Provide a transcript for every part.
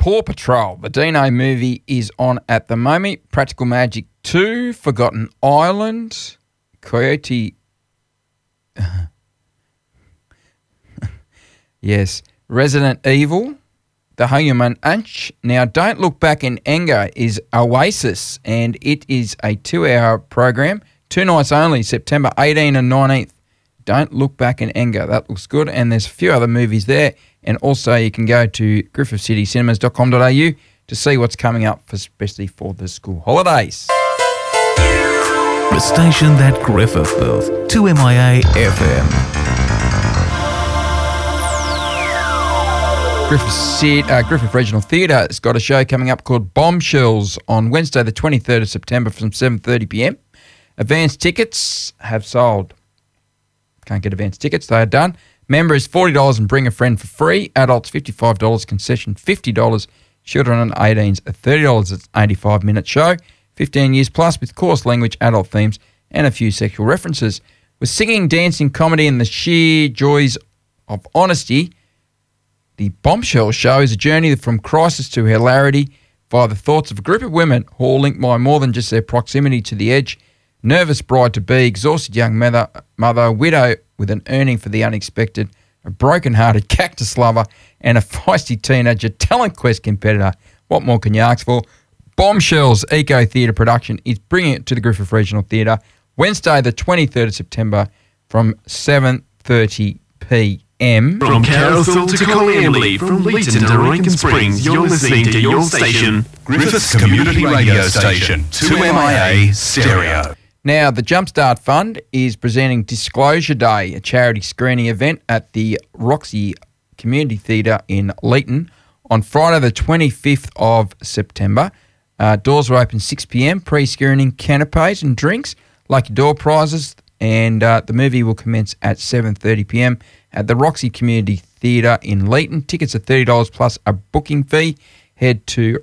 Paw Patrol. The Dino movie is on at the moment. Practical Magic 2, Forgotten Island, Coyote... yes, Resident Evil, The Human Inch. Now, Don't Look Back in Anger is Oasis, and it is a 2-hour program, 2 nights only, September 18 and 19th. Don't Look Back in Anger. That looks good, and there's a few other movies there. And also you can go to griffithcitycinemas.com.au to see what's coming up, especially for the school holidays. The station that Griffith built, 2MIA FM. Griffith Regional Theatre has got a show coming up called Bombshells on Wednesday the 23rd of September from 7:30pm. Advance tickets have sold. Can't get advance tickets, they are done. Member is $40 and bring a friend for free. Adults $55, concession $50. Children and 18s are $30. It's an 85-minute show. 15 years plus with coarse language, adult themes and a few sexual references. With singing, dancing, comedy and the sheer joys of honesty, the Bombshell Show is a journey from crisis to hilarity via the thoughts of a group of women all linked by more than just their proximity to the edge. Nervous bride-to-be, exhausted young mother, widow with an earning for the unexpected, a broken-hearted cactus lover, and a feisty teenager talent quest competitor. What more can you ask for? Bombshells Eco Theatre production is bringing it to the Griffith Regional Theatre Wednesday the 23rd of September from 7:30pm. From Carousel to Coleambally, from Leeton to Rankin Springs, you're listening to your station, Griffith's Community Radio Station, 2MIA Stereo. Now, the Jumpstart Fund is presenting Disclosure Day, a charity screening event at the Roxy Community Theatre in Leeton on Friday the 25th of September. Doors are open 6pm, pre-screening, canapes and drinks, lucky door prizes, and the movie will commence at 7:30pm at the Roxy Community Theatre in Leeton. Tickets are $30 plus a booking fee. Head to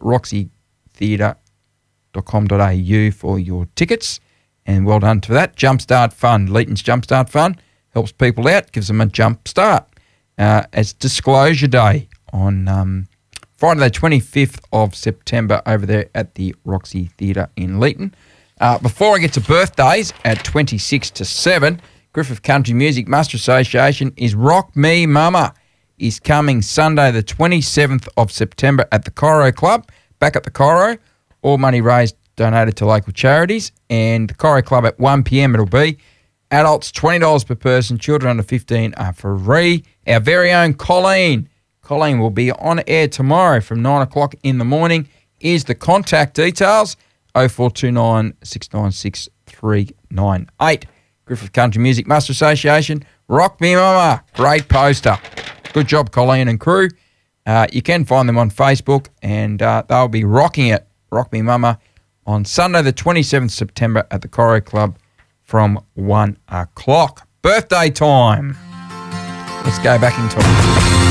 roxytheatre.com.au for your tickets. And well done to that. Jumpstart Fund, Leeton's Jumpstart Fund, helps people out, gives them a jump start. It's Disclosure Day on Friday the 25th of September over there at the Roxy Theatre in Leeton. Before I get to birthdays at 26 to 7, Griffith Country Music Master Association is Rock Me Mama is coming Sunday the 27th of September at the Cairo Club, back at the Cairo. All money raised donated to local charities, and the Cairo Club at 1pm it'll be. Adults $20 per person, children under 15 are free. Our very own Colleen will be on air tomorrow from 9 o'clock in the morning. Here's the contact details, 0429 696 398. Griffith Country Music Master Association, Rock Me Mama, great poster. Good job, Colleen and crew. You can find them on Facebook, and they'll be rocking it, Rock Me Mama, on Sunday the 27th September at the Cairo Club from 1 o'clock. Birthday time. Let's go back in time.